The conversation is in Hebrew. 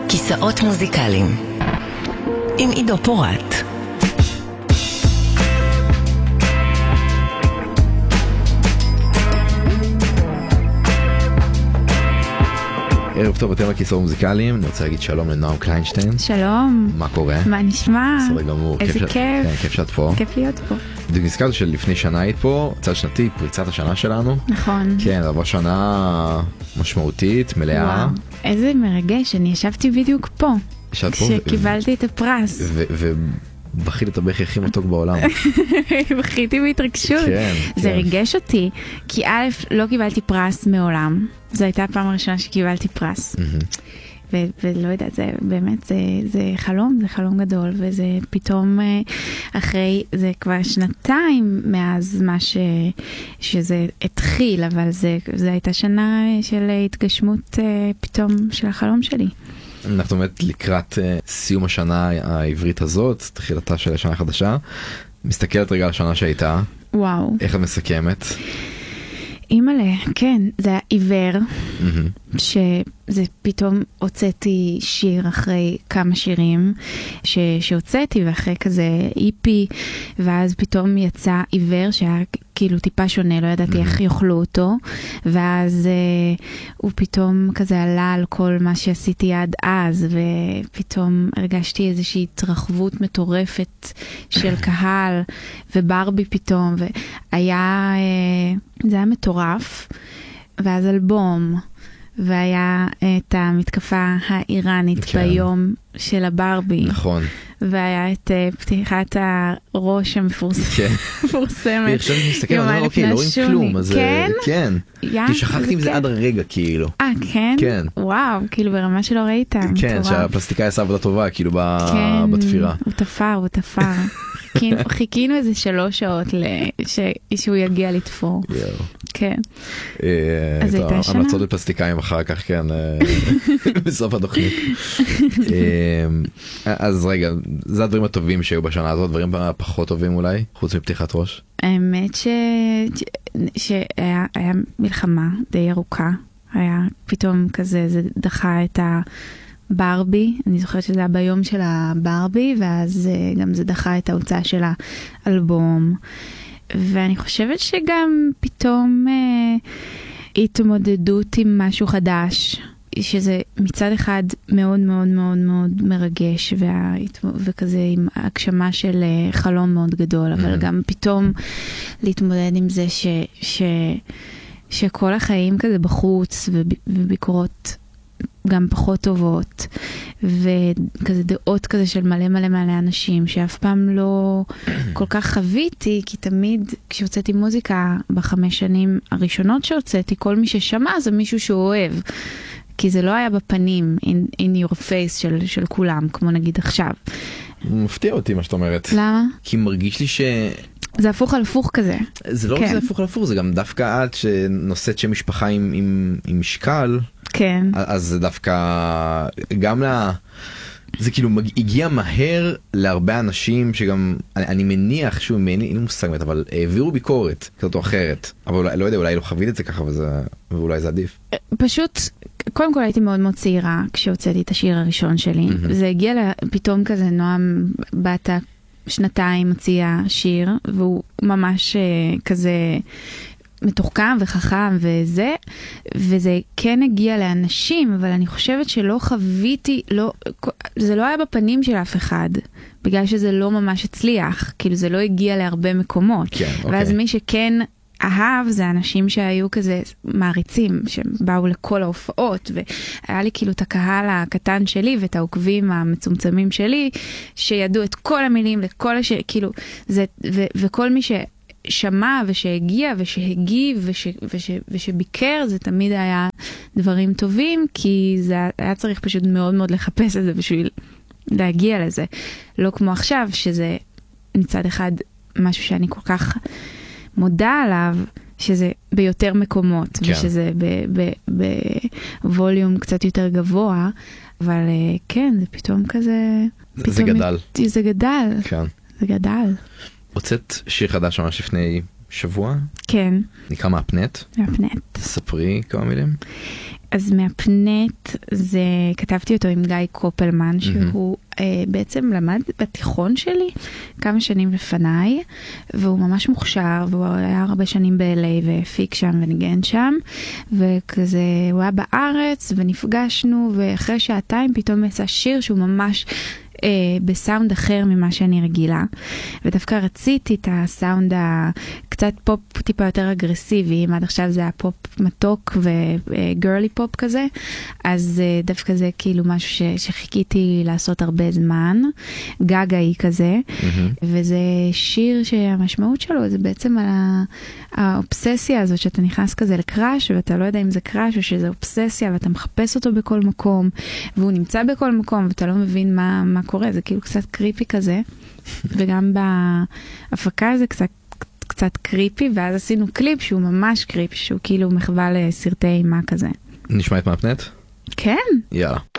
כיסאות מוזיקליים עם עידו פורט. ערב טוב, אתם הכיסאות מוזיקליים. אני רוצה להגיד שלום לנועם קליינשטיין. שלום. מה קורה? מה נשמע? בסדר גמור. איזה כיף. כן, כיף שאת פה. כיף להיות פה. בדיוק נזכרתי שלפני שנה היית פה, צד שנתי, פריצת השנה שלנו. נכון. כן, עברה שנה משמעותית, מלאה. וואו, איזה מרגש, אני ישבתי בדיוק פה. ישבת פה? כשקיבלתי את הפרס. ובכית את הבכי הכי מתוק בעולם. בכיתי בהתרגשות. כן. זה ריגש אותי, כי א', לא קיבלתי פרס מעולם. זו הייתה הפעם הראשונה שקיבלתי פרס. ולא יודעת, זה באמת, זה חלום גדול, וזה פתאום אחרי, זה כבר שנתיים מאז מה שזה התחיל, אבל זה הייתה שנה של התגשמות פתאום של החלום שלי. אנחנו באמת לקראת סיום השנה העברית הזאת, תחילתה של השנה החדשה. מסתכלת רגע על השנה שהייתה. וואו. איך את מסכמת? אימא'לה, כן, זה היה עיוור, שזה פתאום הוצאתי שיר אחרי כמה שירים שהוצאתי, ואחרי כזה איפי, ואז פתאום יצא עיוור שהיה כאילו טיפה שונה, לא ידעתי איך יאכלו אותו, ואז הוא פתאום כזה עלה על כל מה שעשיתי עד אז, ופתאום הרגשתי איזושהי התרחבות מטורפת של קהל, וברבי פתאום, והיה, זה היה מטורף, ואז אלבום, והיה את המתקפה האיראנית ביום של הברבי. נכון. והיה את פתיחת הראש המפורסמת. עכשיו אני מסתכל, אני אומר, אוקיי, לא רואים כלום. כן? כן. כי שכחתי עם זה עד הרגע, כאילו. כן? כן. וואו, כאילו ברמה שלא ראית. כן, שהפלסטיקאי עשה עבודה טובה, כאילו בתפירה. כן, הוא תפר. חיכינו איזה 3 שעות שהוא יגיע לתפור. כן. אז הייתה שנה. המלצות לפלסטיקאים אחר כך, כן, בסוף התוכנית. אז רגע, זה הדברים הטובים שהיו בשנה הזאת, דברים פחות טובים אולי, חוץ מפתיחת ראש? האמת שהיה מלחמה די ארוכה, היה פתאום כזה, זה דחה את ברבי, אני זוכרת שזה היה ביום של הברבי, ואז גם זה דחה את ההוצאה של האלבום, ואני חושבת שגם פתאום התמודדות עם משהו חדש, שזה מצד אחד מאוד מאוד מאוד מאוד מרגש, וכזה עם הגשמה של חלום מאוד גדול, אבל גם פתאום להתמודד עם זה שכל החיים כזה בחוץ, וביקורות גם פחות טובות, וכזה דעות כזה של מלא מלא מלא אנשים, שאף פעם לא כל כך חוויתי, כי תמיד כשהוצאתי מוזיקה ב5 שנים הראשונות שהוצאתי, כל מי ששמע זה מישהו שהוא אוהב, כי זה לא היה בפנים, in your face של כולם, כמו נגיד עכשיו. מפתיע אותי מה שאת אומרת. למה? כי מרגיש לי זה הפוך על הפוך כזה. זה לא זה הפוך על הפוך, זה גם דווקא את שנושאת שם משפחה עם משקל. כן. אז זה דווקא גם זה כאילו הגיע מהר להרבה אנשים שגם, אני מניח, שוב, אין לי מושג, אבל העבירו ביקורת כזאת או אחרת. אבל לא יודע, אולי לא חווית את זה ככה, ואולי זה עדיף. פשוט, קודם כל הייתי מאוד מאוד צעירה כשהוצאתי את השיר הראשון שלי. זה הגיע פתאום כזה, נועם בת 2 הוציאה שיר, והוא ממש כזה מתוחכם וחכם וזה כן הגיע לאנשים, אבל אני חושבת שלא חוויתי, זה לא היה בפנים של אף אחד, בגלל שזה לא ממש הצליח, כאילו זה לא הגיע להרבה מקומות. כן, ואז מי שכן אהב זה אנשים שהיו כזה מעריצים, שבאו לכל ההופעות, והיה לי כאילו את הקהל הקטן שלי ואת העוקבים המצומצמים שלי, שידעו את כל המילים, כאילו, וכל מי ששמע ושהגיע ושהגיב ושביקר, זה תמיד היה דברים טובים, כי זה היה צריך פשוט מאוד מאוד לחפש את זה בשביל להגיע לזה. לא כמו עכשיו, שזה מצד אחד משהו שאני כל כך מודע עליו, שזה ביותר מקומות, כן. ושזה בווליום קצת יותר גבוה, אבל כן, זה פתאום כזה... זה גדל. זה גדל. כן. זה גדל. הוצאת שיר חדש ממש לפני שבוע? כן. נקרא מהפנט? מהפנט. ספרי כמה מילים. אז מהפנט זה, כתבתי אותו עם גיא קופלמן, שהוא בעצם למד בתיכון שלי כמה שנים לפניי, והוא ממש מוכשר, והוא היה הרבה שנים ב-LA והפיק שם וניגן שם, וכזה הוא היה בארץ ונפגשנו, ואחרי שעתיים פתאום יצא שיר שהוא ממש בסאונד אחר ממה שאני רגילה, ודווקא רציתי את הסאונד קצת פופ טיפה יותר אגרסיבי, עד עכשיו זה היה פופ מתוק וגרלי פופ כזה, אז דווקא זה כאילו משהו שחיכיתי לעשות הרבה זמן, גגאי כזה, וזה שיר שהמשמעות שלו זה בעצם על האובססיה הזאת, שאתה נכנס כזה לקראש, ואתה לא יודע אם זה קראש או שזה אובססיה, ואתה מחפש אותו בכל מקום, והוא נמצא בכל מקום, ואתה לא מבין מה קורה, זה כאילו קצת קריפי כזה, וגם בהפקה זה קצת קריפי, ואז עשינו קליפ שהוא ממש קריפי, שהוא כאילו מחווה לסרטי אימה כזה. נשמע את מהפנט? כן. יאללה.